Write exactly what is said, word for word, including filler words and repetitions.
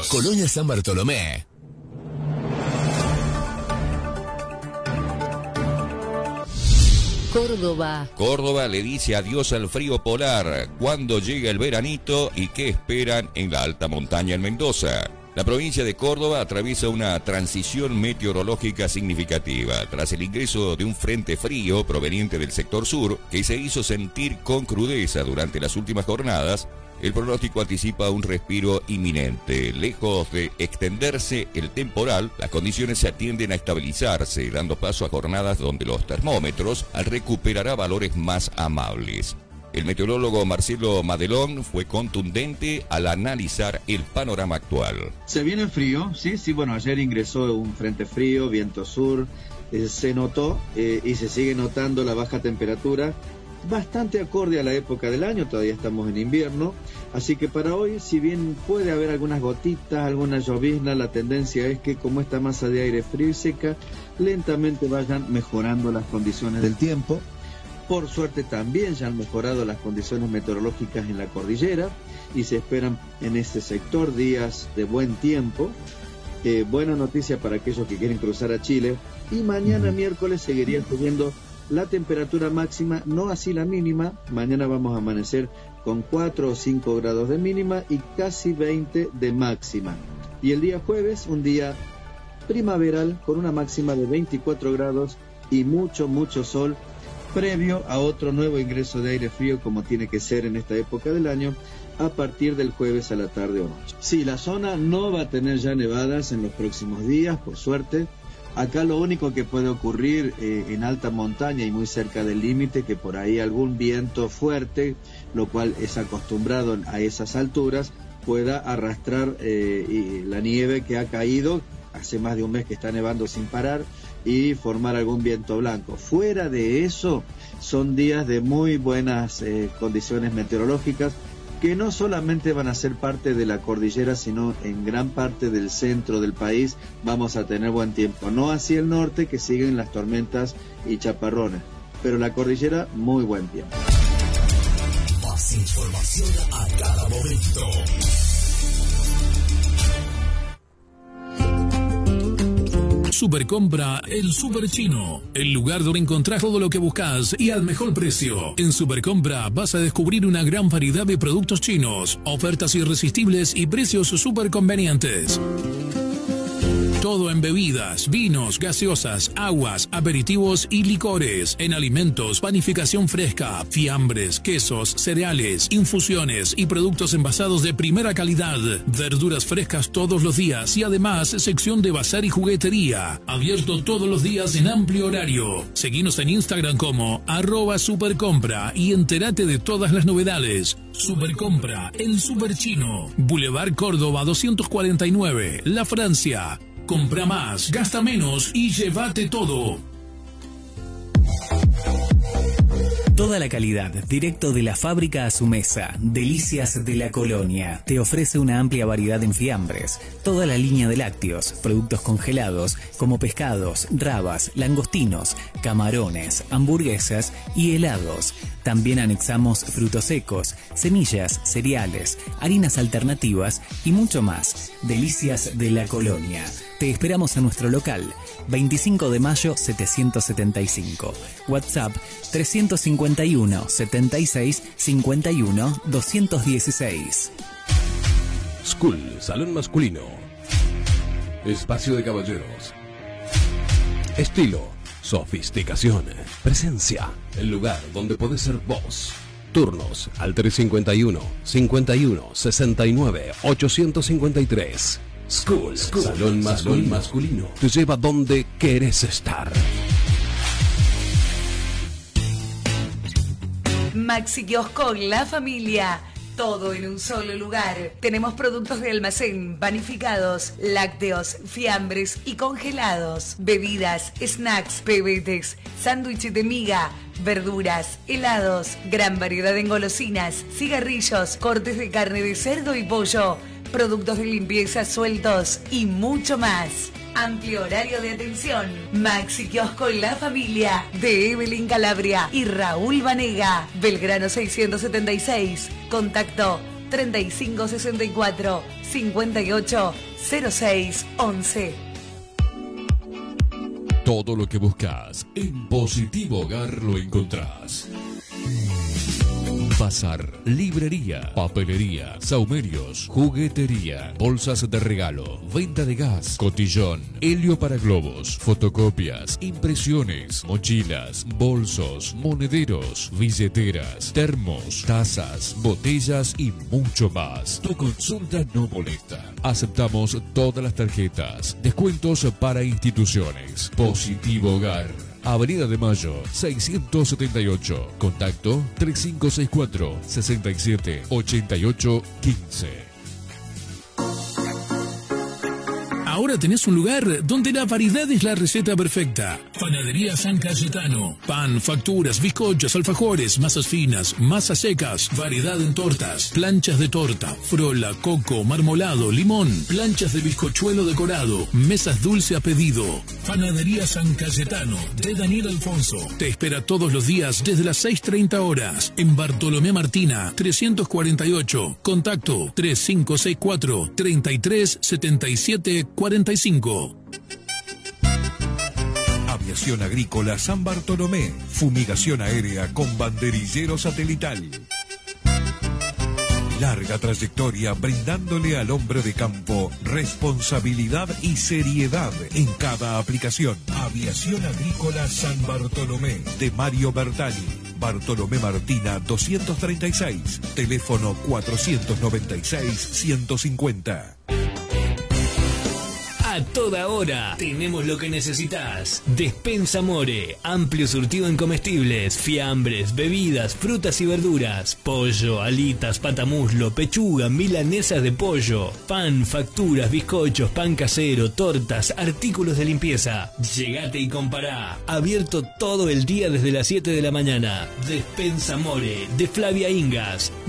Colonia San Bartolomé. Córdoba. Córdoba le dice adiós al frío polar. ¿Cuándo llega el veranito y qué esperan en la alta montaña en Mendoza? La provincia de Córdoba atraviesa una transición meteorológica significativa tras el ingreso de un frente frío proveniente del sector sur que se hizo sentir con crudeza durante las últimas jornadas. El pronóstico anticipa un respiro inminente. Lejos de extenderse el temporal, las condiciones se atienden a estabilizarse, dando paso a jornadas donde los termómetros recuperarán valores más amables. El meteorólogo Marcelo Madelón fue contundente al analizar el panorama actual. Se viene frío, sí, sí, bueno, ayer ingresó un frente frío, viento sur, eh, se notó eh, y se sigue notando la baja temperatura, bastante acorde a la época del año, todavía estamos en invierno, así que para hoy, si bien puede haber algunas gotitas, alguna llovizna, la tendencia es que como esta masa de aire frío y seca, lentamente vayan mejorando las condiciones del tiempo. Por suerte también ya han mejorado las condiciones meteorológicas en la cordillera y se esperan en este sector días de buen tiempo. Eh, buena noticia para aquellos que quieren cruzar a Chile. Y mañana miércoles seguiría subiendo la temperatura máxima, no así la mínima. Mañana vamos a amanecer con cuatro o cinco grados de mínima y casi veinte de máxima. Y el día jueves, un día primaveral con una máxima de veinticuatro grados y mucho, mucho sol, previo a otro nuevo ingreso de aire frío como tiene que ser en esta época del año a partir del jueves a la tarde o noche. Sí, la zona no va a tener ya nevadas en los próximos días, por suerte. Acá lo único que puede ocurrir eh, en alta montaña y muy cerca del límite, que por ahí algún viento fuerte, lo cual es acostumbrado a esas alturas, pueda arrastrar eh, y la nieve que ha caído, hace más de un mes que está nevando sin parar, y formar algún viento blanco. Fuera de eso, son días de muy buenas eh, condiciones meteorológicas que no solamente van a ser parte de la cordillera, sino en gran parte del centro del país vamos a tener buen tiempo. No hacia el norte, que siguen las tormentas y chaparrones, pero la cordillera, muy buen tiempo. Más información a cada momento. Supercompra El Super Chino, el lugar donde encontrás todo lo que buscas y al mejor precio. En Supercompra vas a descubrir una gran variedad de productos chinos, ofertas irresistibles y precios súper convenientes. Todo en bebidas, vinos, gaseosas, aguas, aperitivos y licores. En alimentos, panificación fresca, fiambres, quesos, cereales, infusiones y productos envasados de primera calidad. Verduras frescas todos los días y además sección de bazar y juguetería. Abierto todos los días en amplio horario. Seguinos en Instagram como arroba supercompra y entérate de todas las novedades. Supercompra, el Super Chino. Boulevard Córdoba doscientos cuarenta y nueve, La Francia. Compra más, gasta menos y llévate todo. Toda la calidad, directo de la fábrica a su mesa. Delicias de la Colonia. Te ofrece una amplia variedad en fiambres, toda la línea de lácteos, productos congelados como pescados, rabas, langostinos, camarones, hamburguesas y helados. También anexamos frutos secos, semillas, cereales, harinas alternativas y mucho más. Delicias de la Colonia. Te esperamos en nuestro local, veinticinco de mayo setecientos setenta y cinco. WhatsApp trescientos cincuenta y uno, setenta y seis, cincuenta y uno, doscientos dieciséis. School, salón masculino. Espacio de caballeros. Estilo, sofisticación, presencia. El lugar donde podés ser vos. Turnos al trescientos cincuenta y uno, cincuenta y uno, sesenta y nueve, ochocientos cincuenta y tres. School, School, salón masculino. masculino. Te lleva donde querés estar. Maxi Kiosco La Familia. Todo en un solo lugar. Tenemos productos de almacén, panificados, lácteos, fiambres y congelados. Bebidas, snacks, pebetes, sándwiches de miga, verduras, helados, gran variedad en golosinas, cigarrillos, cortes de carne de cerdo y pollo, productos de limpieza sueltos y mucho más. Amplio horario de atención. Maxi Kiosco La Familia de Evelyn Calabria y Raúl Vanega. Belgrano seiscientos setenta y seis. Contacto treinta y cinco sesenta y cuatro, cincuenta y ocho cero seis once. Todo lo que buscas en Positivo Hogar lo encontrás. Bazar, librería, papelería, saumerios, juguetería, bolsas de regalo, venta de gas, cotillón, helio para globos, fotocopias, impresiones, mochilas, bolsos, monederos, billeteras, termos, tazas, botellas y mucho más. Tu consulta no molesta. Aceptamos todas las tarjetas. Descuentos para instituciones. Positivo Hogar. Avenida de Mayo, seiscientos setenta y ocho. Contacto tres cinco seis cuatro, seis siete, ocho ocho uno cinco. Ahora tenés un lugar donde la variedad es la receta perfecta. Panadería San Cayetano. Pan, facturas, bizcochos, alfajores, masas finas, masas secas, variedad en tortas, planchas de torta, frola, coco, marmolado, limón, planchas de bizcochuelo decorado, mesas dulce a pedido. Panadería San Cayetano de Daniel Alfonso. Te espera todos los días desde las seis treinta horas en Bartolomé Martina, trescientos cuarenta y ocho. Contacto tres cinco seis cuatro, treinta y tres setenta y siete cuarenta y cinco. Aviación Agrícola San Bartolomé. Fumigación aérea con banderillero satelital. Larga trayectoria brindándole al hombre de campo responsabilidad y seriedad en cada aplicación. Aviación Agrícola San Bartolomé de Mario Bertani. Bartolomé Martina doscientos treinta y seis. Teléfono cuatrocientos noventa y seis, ciento cincuenta. A toda hora tenemos lo que necesitas. Despensa More, amplio surtido en comestibles, fiambres, bebidas, frutas y verduras, pollo, alitas, patamuslo, pechuga, milanesas de pollo, pan, facturas, bizcochos, pan casero, tortas, artículos de limpieza. Llegate y compará. Abierto todo el día desde las siete de la mañana. Despensa More, de Flavia Ingas.